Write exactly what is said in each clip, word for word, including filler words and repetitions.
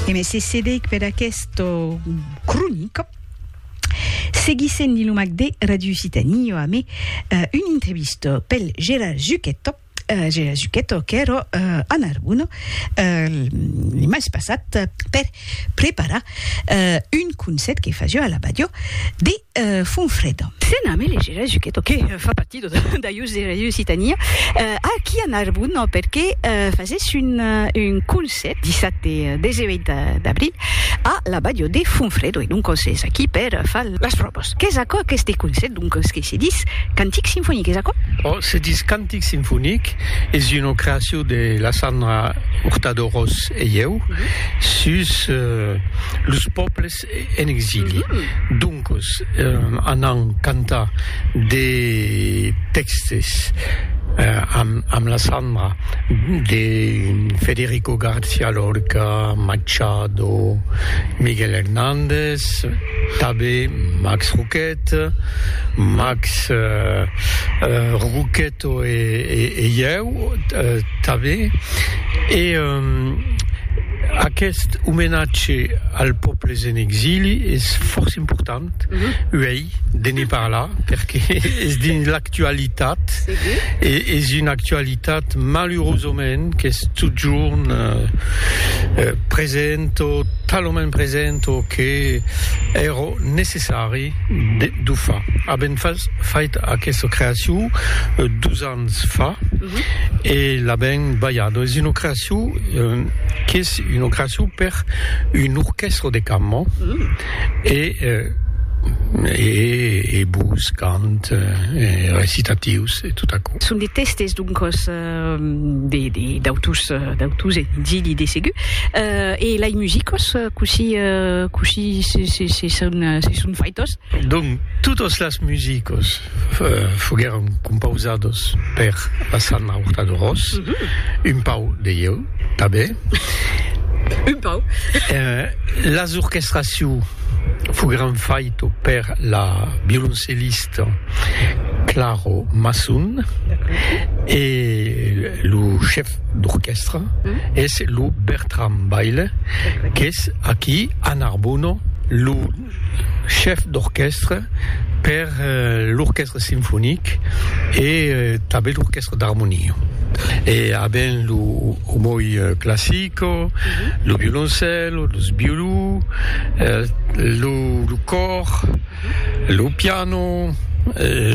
E me se sedec per questo cronico seguissent di lumac de Radio Citania a me uh, un'intervista per Gérard Zucchetto Uh, Gérard Zucchetto che ero uh, a Narbonne uh, il mese passato per preparare uh, un concert che faceva alla radio di uh, Fonfredo. Se nome è Gérard Zucchetto che uh, fa parte da Ius di Radio Citania uh, qui a Narbonne perché uh, facesse un, uh, un concert diciassette diciotto d'avril alla radio di Fonfredo e donc c'est qui per fare le propos. Qu'est-ce que questo concert donc ce che si dit cantique symphonique qu'est-ce que Oh, se dit cantique symphonique est une création de la Sandra Hurtado Ros et eu mm-hmm. sur euh, los peuples en exili. Mm-hmm. Donc, euh, on a canta des textes euh, amb, amb la Sandra de Federico García Lorca, Machado, Miguel Hernández, també Max Roquette, Max euh, euh, Roquetto et, et, et eu euh, també et euh, aquest homenatge al pobles en exili és força important mm-hmm. uei, de ne parlar perquè és dins l'actualitat sí. i és una actualitat malheurosament que és tot jorn eh, eh, present o talment present o que era necessari de fer. Abbiamo fet aquesta creació eh, dos anys fa mm-hmm. i l'abbiamo ballat. És una creació eh, que és una création per une orchestre de camo mm. et euh, et, et bus, cant, et recitatius et tout à coup. Sunt des testes donc uh, de, de, d'autus uh, d'autus et dili de segu uh, et la musicos cusi uh, cusi se se se son se son faitos. Donc todas las musicos uh, fueron composados per la Sandra Hurtado Ros, mm-hmm. un pau de eu també. Un pau. euh, las orchestrations fueron faites per la violoncelliste Claro Massun et le chef d'orchestre mm. est le Bertrand Baile qui est aquí a Narbonne le chef d'orchestre per euh, l'orchestre symphonique et euh, també l'orchestre d'harmonie. Et abbiamo lo humoi classico, mm-hmm. lo violoncello, lo sbiolu, eh, lo, lo cor, mm-hmm. lo piano, eh,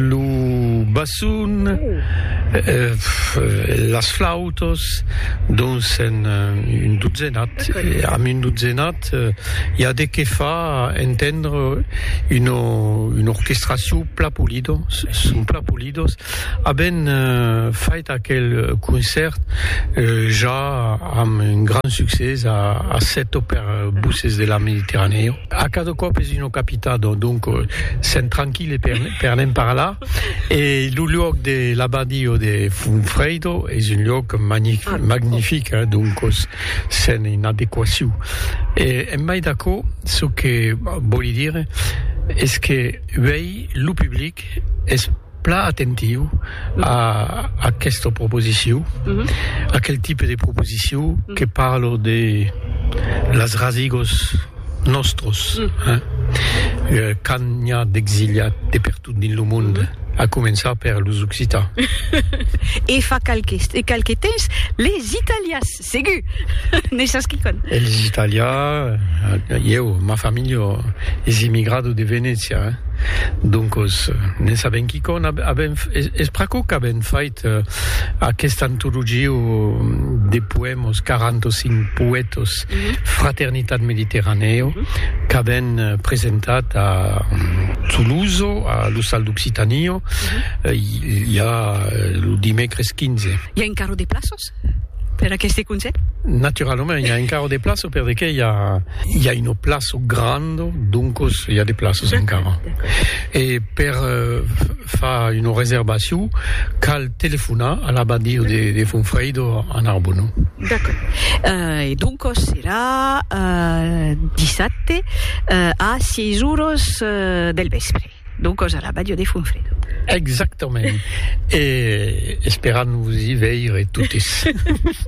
lo bassoon, mm. eh, las flautos, donc en une douzenat. Et amb une douzenat, il y a des qui fa entendre une, une orchestration pla polido, son pla polidos. Abbiamo uh, fait aquel concert euh, ja amb un grand succès a, a set opères busses de la Méditerranée. A cada cop és una capitado, donc sen tranquil per, per anem par là. Et le lloc de l'abadio de Fonfredo és un lloc magnifique, ah, magnifique oh. hein, donc c'est une adéquation. Et em mai d'accord, ce que volia dire és que vei, le public és pla attentiu a, a aquesta proposició, mm-hmm. a quel tipus de proposició mm-hmm. que parlo de les rasigos nostros, mm-hmm. eh? eh, quan hi ha d'exiliat de per tot dins el món, mm-hmm. a començar per los occitans. E fa qualque, qualque temps, les italians, segur, ne saps qui con? Els italians, eu, ma família és immigrada de Venècia, eh? Donc ne sabem qui con abbiamo és praco que abbiamo fet uh, aquesta antologia de poemes quaranta-cinc poetes mm-hmm. fraternitat mediterraneo mm-hmm. que abbiamo presentat a Toulouse a l'Hostal d'Occitania mm-hmm. uh, il y a el dimecres quinze. Hi ha encara de plaços per aquest concert? Naturalment, il y a encara de places perquè il y a, il y a une place grande, donc il y a des places encara. Et per uh, faire une réservation, cal téléphoner à l'abadia de, de Fonfredo a Narbonne. D'accord. Uh, et donc serà uh, dissabte uh, a sis euros uh, del vespre. Donc a l'abadia de Fonfredo. Exactement. Et esperant vous y veillerez toutes.